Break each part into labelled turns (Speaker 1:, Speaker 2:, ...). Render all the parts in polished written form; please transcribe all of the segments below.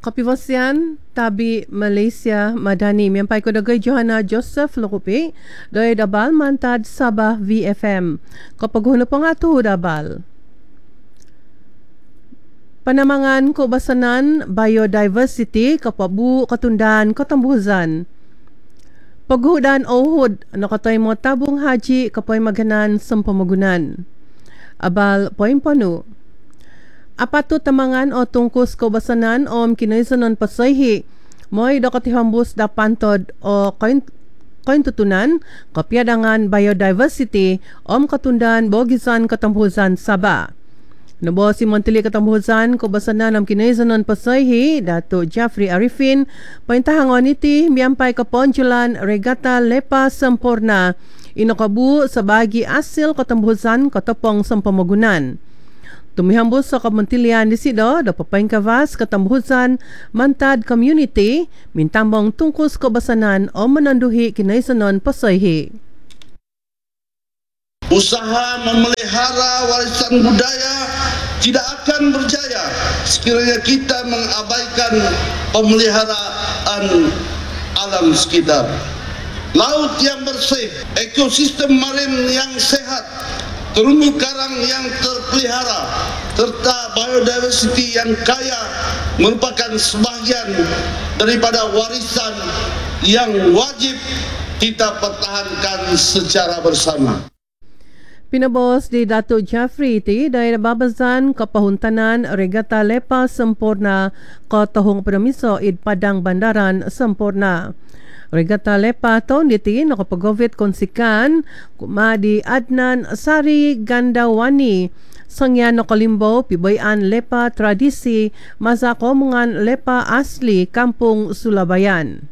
Speaker 1: Kapivasian, Tabi, Malaysia, Madani, Miampai ko dagay Johanna Joseph Lokupi, doy Dabal, Mantad, Sabah, VFM. Kapag huno pa nga to, Dabal. Panamangan ko basanan, biodiversity, kapabu, katundan, katambuhuzan. Paghudan ohud, nakatoy mo tabong haji, kapoy maganan, sampamagunan. Abal, poing panu. Apato tamangan o tungkus ko basanan om kinaisanon pasayhi mo'y dakatihambus da pantod o koin tutunan kapyadangan biodiversity om katundan bogisan katambusan Sabah. Nabo si Montili katambusan ko basanan om kinaisanon pasayhi Dato Jeffrey Arifin paintahangon iti miyampay kaponjulan regata lepa sampurna inokabu sa bagi asil katambusan katapong sampamagunan. Tumihambos sa kamuntilian di sido, da papaing kavas, katambuhusan, mantad community, mintambong tungkus kabasanan o mananduhi kinaisanon pasayhi.
Speaker 2: Usaha memelihara warisan budaya tidak akan berjaya sekiranya kita mengabaikan pemeliharaan alam sekitar. Laut yang bersih, ekosistem marin yang sehat, terumbu karang yang terpelihara, serta biodiversity yang kaya merupakan sebahagian daripada warisan yang wajib kita pertahankan secara bersama.
Speaker 1: Pinabos di Dato Jeffrey iti dahil nababazan kapahuntanan regata lepa sempurna katahong permiso id Padang Bandaran sempurna. Regata lepa taon diti nakapagovit konsikan kumadi Adnan Sari Gandawani sangyan nakalimbo pibayan lepa tradisi masa komungan lepa asli Kampung Sulabayan.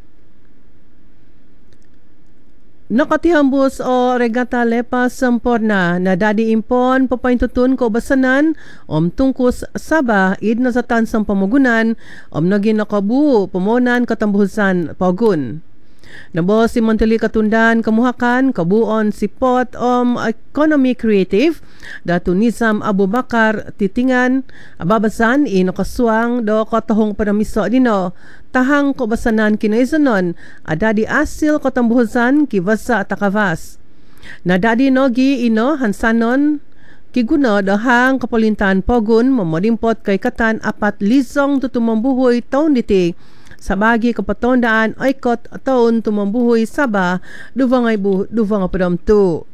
Speaker 1: Nakatihambus o regata lepa sempurna na dadi impon papaintutun ko basanan om tungkus Sabah id nasatan sang pamagunan om naging nakabu pomonan katambuhusan pagun. Nabo si Montili katundan kamuhakan kabuon si Pot Economy Creative Dato Nizam Abu Bakar titingan ababasan inokaswang do katahong panamiso dino tahang kobasanan kinaisanon adadi asil katambuhusan kivasa takavas nadadi nogi ino hansanon kiguno dahang kapolintan pogun mamodimpot kay katan apat lisong tutumambuhoy taon diti sa bagi kapatondaan oikot taon tumambuhoy Sabah duvangay padam tu.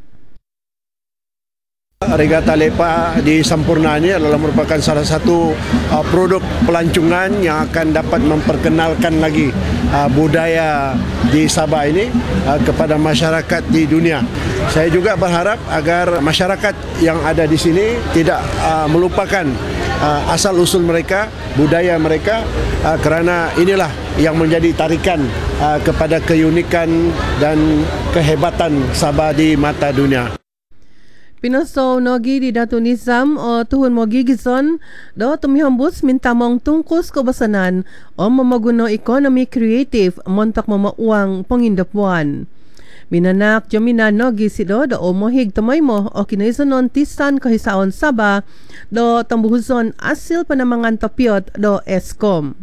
Speaker 3: Regata lepa di Sampurna ini adalah merupakan salah satu produk pelancongan yang akan dapat memperkenalkan lagi budaya di Sabah ini kepada masyarakat di dunia. Saya juga berharap agar masyarakat yang ada di sini tidak melupakan asal-usul mereka, budaya mereka, kerana inilah yang menjadi tarikan kepada keunikan dan kehebatan Sabah di mata dunia.
Speaker 1: Pinaso nogi di Dato Nizam o tuhun mo gigison do tumihambus mintamong tungkus kabasanan o mamaguno economy creative montak mamauang pangindapuan. Minanak jamina nogi sido do o mohig tamay mo o kinaisanon tisan kahisaon Sabah do tambuhuzon asil panamangan tapiot do Eskom.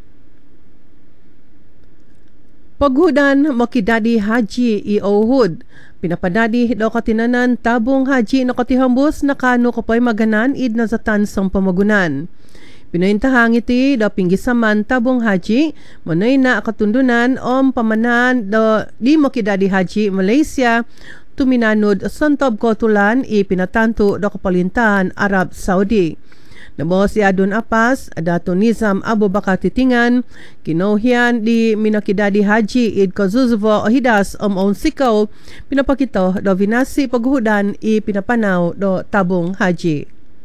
Speaker 1: Paghudan makidadi haji i-ohud. Pinapadadi daw katinanan tabong haji na katihambos na kano kapoy maganan id na zatan sang pamagunan. Pinaintahang iti daw pinggisaman tabong haji manay na katundunan om pamanan daw di makidadi haji Malaysia tuminanod santob kotulan ipinatanto daw kapalintahan Arab Saudi. Nabo si Adun Apas, Dato Nizam Abu Bakar titingan, kinohian di minakidadi haji id Kazuzuvo o hidas on sikaw, pinapakito do vinasi paghudan pinapanaw do tabong haji.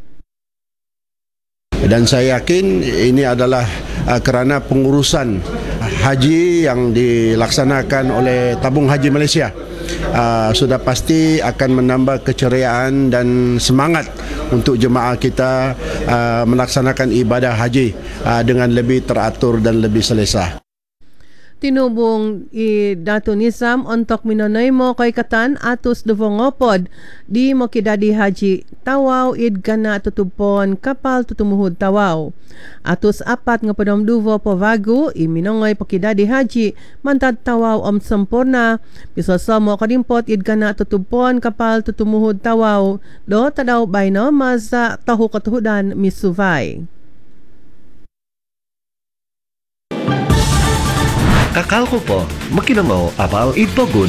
Speaker 3: Dan saya yakin ini adalah kerana pengurusan haji yang dilaksanakan oleh Tabung Haji Malaysia. Sudah pasti akan menambah keceriaan dan semangat untuk jemaah kita melaksanakan ibadah haji dengan lebih teratur dan lebih selesa.
Speaker 1: Tinubong i Dato Nizam ontok minanoy mo kay katan atus duvongopod di mo kidadi haji tawaw id gana tutupon kapal tutumuhod tawaw. Atus apat nga padomduvo po vago iminongoy pakidadi haji mantad tawaw sempurna pisoso mo kadimpot id gana tutupon kapal tutumuhod tawaw do tadaw bayno masa tahu katuhudan misuvay.
Speaker 4: Kakal ko po, makinamaw abal itpogun.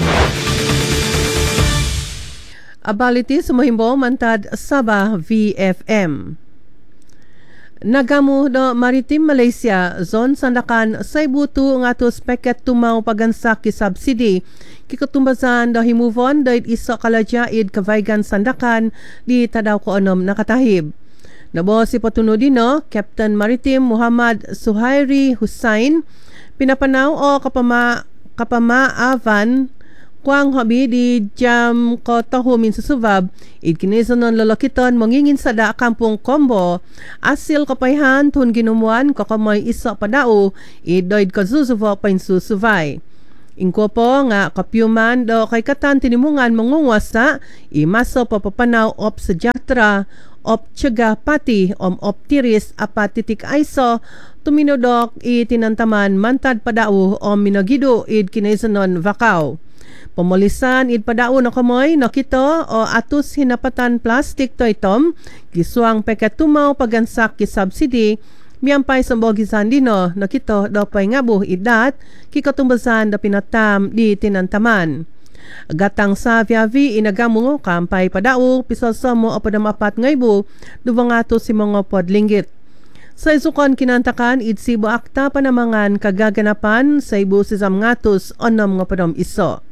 Speaker 1: Abaliti sumahimbo mantad Sabah VFM. Nagamu do Maritim Malaysia, zon sandakan saybutu ngatus peket tumaw pagansak ki subsidi. Kikutumbasan do himuvon do iso kalajaid kavaigan sandakan di tadaw ko onom nakatahib. Nabo si patunodino, Captain Maritim Muhammad Suhairi Hussain, pinapanaw o kapamaavan kuang habi di jam ko taho min susubab id kinisanon lolokiton mangingin sada kampung Kombo asil kapayhan tun ginumuan kakamay isa padao id doid kazusuvo painsusuvay. Ingko po nga kapyuman do kay katan tinimungan mangungwasa imaso papapanaw op sejatra op tsaga pati op tiris apat titik aiso tuminodok itinantaman mantad padao o minagido id kinaisanon vakaw. Pemolisan id padao na kamoy nakito o atus hinapatan plastik to itom gisuang peket tumaw pagansak ki subsidi miyampay sambogisan dino nakito dapay ngabuh idat kikatumbasan da pinatam di tinantaman. Gatang sa Viavi inagamu kampay padao pisoso mo o padamapat ngaybo 250 linggit. Sa isukon kinantakan idsibo akta panamangan kagaganapan sa ibu sisam ngatus onom nga padom iso.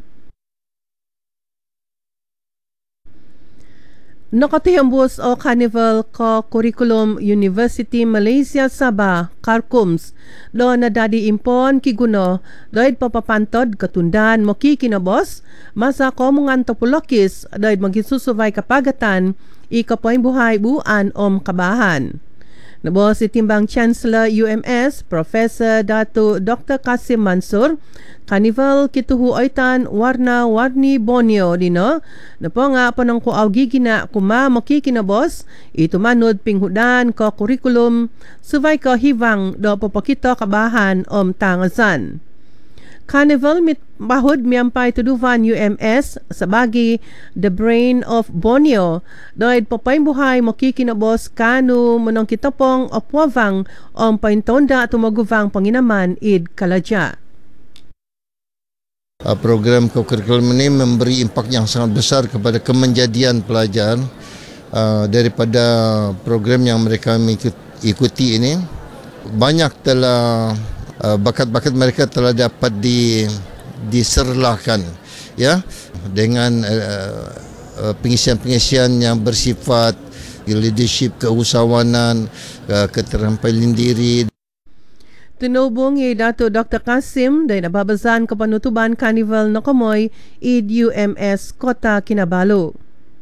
Speaker 1: Nakatihambos o Carnival ko Curriculum University Malaysia Sabah Karkums do na dadi impon kiguno doid papapantod katundan mo kikinabos masa komungan topolokis doid magisusuvay kapagatan ikapoy buhay buan kabahan. Nabo si Timbang Chancellor UMS Professor Dato Dr. Kasim Mansur Carnival kituhu oitan warna-warni Borneo dino napo nga panang ko gigina kuma makikinabos ito manod pinghudan ko kurikulum suvay ko hivang do popokito kabahan tangasan. Carnival mit bahod miyampay tuduvan UMS sabagi the brain of Borneo doid papaymbuhay makikinabos kanu manong kitapong opwavang paintonda tumaguvang panginaman id kalaja.
Speaker 5: Program kurikulum ini memberi impak yang sangat besar kepada kemenjadian pelajar daripada program yang mereka ikuti ini. Banyak telah bakat-bakat mereka telah dapat diserlahkan ya dengan pengisian-pengisian yang bersifat leadership, keusahawanan, keterampilan diri.
Speaker 1: Tinubong Dato Dr. Kasim day nababasan kapanutuban Carnival na kamoy id UMS Kota Kinabalu.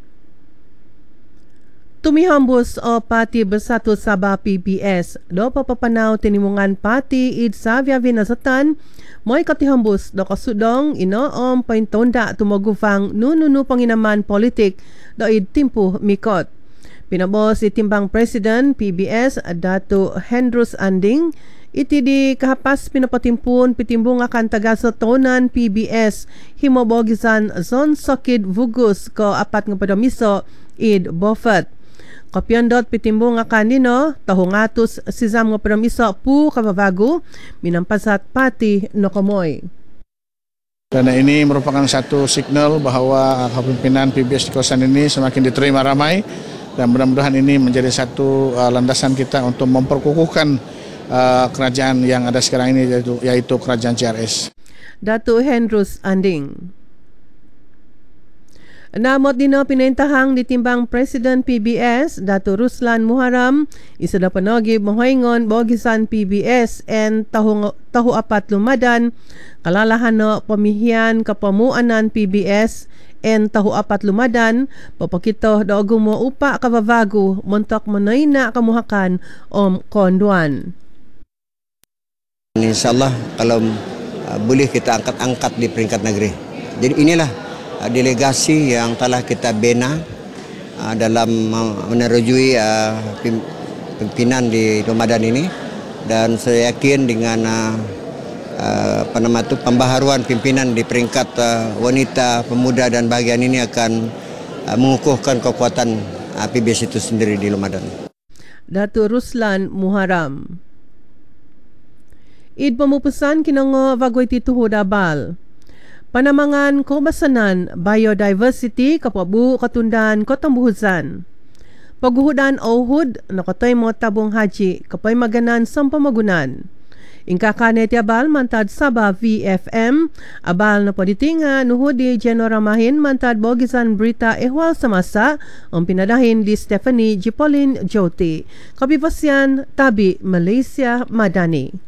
Speaker 1: Tumihambos o Pati Bersatu Sabah PBS do papapanaw tinimungan pati id sa Viavinasatan mo'y katihambos do kasudong inoom paintonda tumagufang nununu panginaman politik do id timpu mikot. Pinabos itimbang President PBS Dato Hendrus Anding iti di kahapas pinapatimpun pitimbong akan tagasotonan PBS himobogisan zon sokid vugus ko apat nga padamiso id Bofat. Kopyondot pitimbong akan dino tahungatus sisam nga padamiso pu kababago minampasat pati nokomoy.
Speaker 6: Karena ini merupakan satu signal bahawa kepemimpinan PBS di kawasan ini semakin diterima ramai dan mudah-mudahan ini menjadi satu landasan kita untuk memperkukuhkan kerajaan yang ada sekarang ini yaitu kerajaan CRS.
Speaker 1: Dato Hendrus Anding. Namot dino pinintahang ditimbang President PBS Dato Ruslan Muharram isa da panogib mohoingon bogisan PBS and tahu apat lumadan kalalahano pamihian kapamuanan PBS and tahu apat lumadan papakito daog mo upa kabavago montok manoy na kamuhakan konduan.
Speaker 7: InsyaAllah kalau boleh kita angkat-angkat di peringkat negeri. Jadi inilah delegasi yang telah kita bina dalam menerujui pimpinan di Ramadan ini, dan saya yakin dengan pembaharuan pimpinan di peringkat wanita, pemuda dan bahagian ini akan mengukuhkan kekuatan PBS itu sendiri di Ramadan.
Speaker 1: Datuk Ruslan Muharram. Id pemupusan kinango bagoi tituho dabal. Panamangan Kebasanan Biodiversity Kapabu Katundan Kotambuhuzan. Paguhudan Ohud nakatoy mo tabung haji kapay maganan sampamagunan. Ingkakane ti abal mantad Sabah VFM abal na paditinga nuhudi Generamahin mantad Bogisan Berita Ehwal Samasa ang pinadahin di Stephanie Jipolin Joti. Kapipasyan Tabi Malaysia Madani.